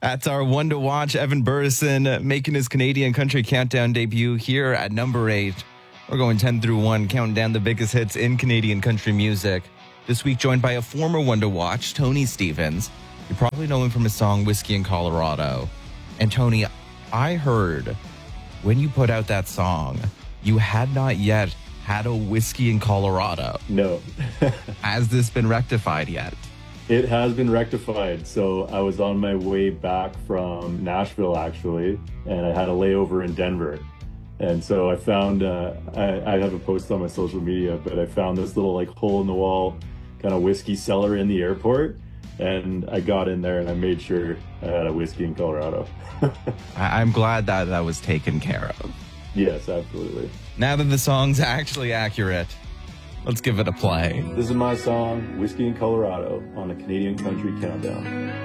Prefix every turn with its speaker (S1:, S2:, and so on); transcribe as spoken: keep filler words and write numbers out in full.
S1: That's our one to watch. Evan Burrison making his Canadian Country Countdown debut here at number eight. We're going ten through one, counting down the biggest hits in Canadian country music. This week joined by a former one to watch, Tony Stevens. You probably know him from his song Whiskey in Colorado. And Tony, I heard when you put out that song, you had not yet had a whiskey in Colorado.
S2: No.
S1: Has this been rectified yet?
S2: It has been rectified. So I was on my way back from Nashville, actually, and I had a layover in Denver. And so I found, uh, I, I have a post on my social media, but I found this little like hole in the wall kind of whiskey cellar in the airport. And I got in there and I made sure I had a whiskey in Colorado.
S1: I- I'm glad that that was taken care of.
S2: Yes, absolutely.
S1: Now that the song's actually accurate, let's give it a play.
S2: This is my song, Whiskey in Colorado, on the Canadian Country Countdown.